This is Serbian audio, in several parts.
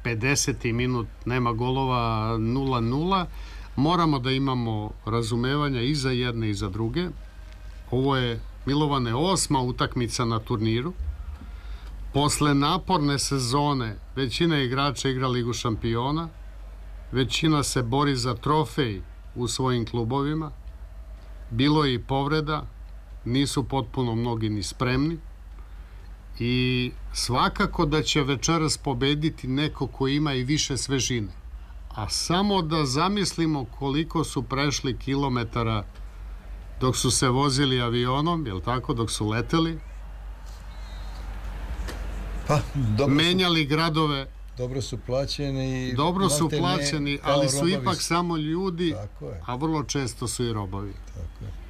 50. minut nema golova, 0-0. Moramo da imamo razumevanja i za jedne i za druge. Ovo je, Milovane, 8. utakmica na turniru. Posle naporne sezone većina igrača igra Ligu šampiona, većina se bori za trofej u svojim klubovima. Bilo je i povreda, nisu potpuno mnogi ni spremni i svakako da će večeras pobediti neko ko ima i više svežine. A samo da zamislimo koliko su prešli kilometara dok su se vozili avionom, jel tako, dok su leteli, menjali gradove. Dobro su plaćeni. Dobro su plaćeni, ali su ipak samo ljudi, a vrlo često su i robovi. Tako je.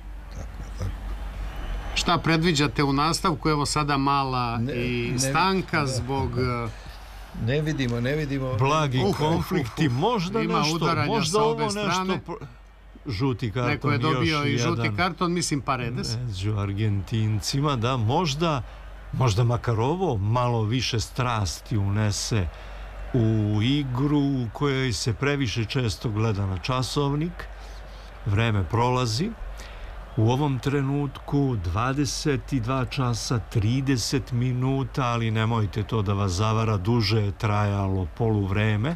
Šta predviđate u nastavku? Evo sada mala i stanka zbog... Ne vidimo. Blagi konflikti, možda nešto, možda ovo nešto... Žuti karton, neko je dobio i žuti karton, mislim Paredes. Među Argentincima, da, možda makar ovo malo više strasti unese u igru u kojoj se previše često gleda na časovnik. Vreme prolazi. U ovom trenutku 22 časa 30 minuta, ali nemojte to da vas zavara, duže je trajalo poluvreme.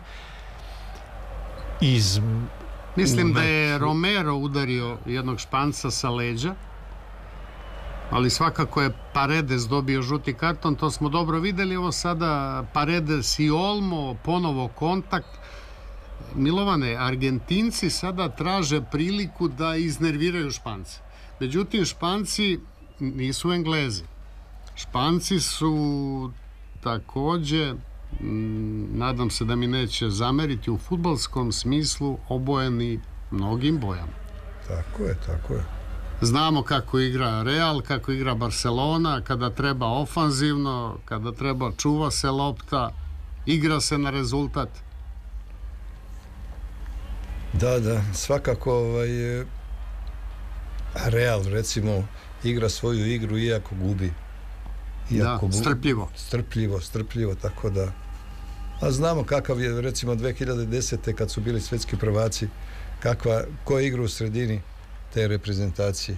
Mislim da je Romero udario jednog Španca sa leđa, ali svakako je Paredes dobio žuti karton, to smo dobro videli. Ovo sada Paredes i Olmo, ponovo kontakt. Milovane, Argentinci sada traže priliku da iznerviraju Špance. Međutim, Španci nisu Englezi. Španci su takođe, nadam se da mi neće zameriti, u fudbalskom smislu obojeni mnogim bojama. Tako je. Znamo kako igra Real, kako igra Barcelona, kada treba ofanzivno, kada treba čuva se lopta, igra se na rezultat. Da, svakako Real, recimo, igra svoju igru iako gubi. Strpljivo, tako da... A znamo kakav je, recimo, 2010. kad su bili svetski prvaci, ko je igra u sredini te reprezentacije.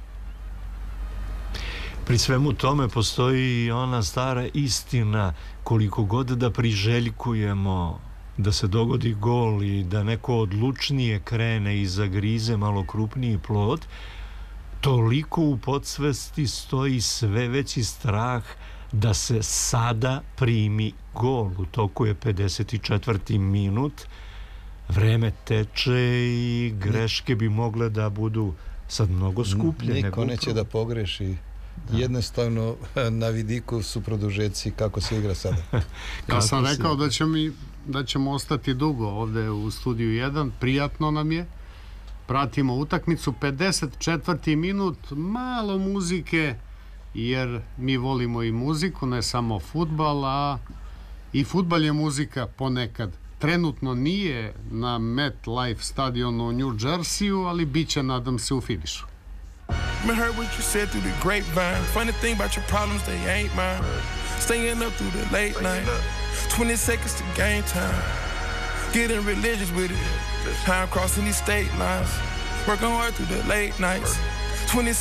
Pri svemu tome postoji ona stara istina, koliko god da priželjkujemo da se dogodi gol i da neko odlučnije krene i zagrize malo krupniji plod, toliko u podsvesti stoji sve veći strah da se sada primi gol. U toku je 54. minut, vreme teče i greške bi mogle da budu sad mnogo skuplje. Niko neće da pogreši. Jednostavno na vidiku su produžeci kako se igra sada. Ja sam rekao da ćemo ostati dugo ovde u studiju 1, prijatno nam je, pratimo utakmicu. 54. minut, malo muzike, jer mi volimo i muziku, ne samo fudbal, a i fudbal je muzika ponekad. Trenutno nije na MetLife stadionu u New Jerseyu, ali bit će, nadam se, u finišu. I heard what you said through the grapevine. Funny thing about your problems, they ain't mine. Staying up through the late night. 20 seconds to game time. Getting religious with it. How I'm crossing these state lines. Working hard through the late nights. 20